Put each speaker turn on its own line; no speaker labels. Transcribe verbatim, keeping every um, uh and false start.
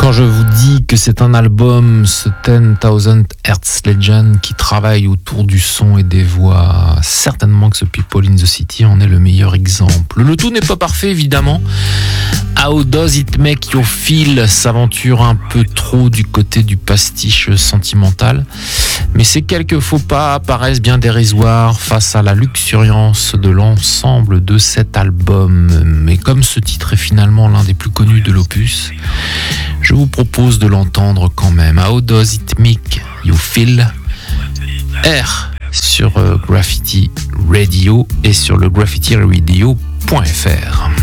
quand je vous dis que c'est un album, ce ten thousand Hertz Legend, qui travaille autour du son et des voix, certainement que ce People in the City en est le meilleur exemple. Le tout n'est pas parfait, évidemment. How Does It Make You Feel s'aventure un peu trop du côté du pastiche sentimental, mais ces quelques faux pas paraissent bien dérisoires face à la luxuriance de l'ensemble de cet album. Mais comme ce titre est finalement l'un des plus connus de l'opus, je vous propose de l'entendre quand même. How Does It Make You Feel? R sur Graffiti Radio et sur le graffiti radio point f r.